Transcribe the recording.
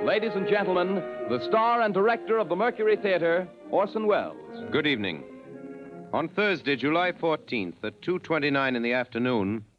Ladies and gentlemen, the star and director of the Mercury Theater, Orson Welles. Good evening. On Thursday, July 14th, at 2:29 in the afternoon,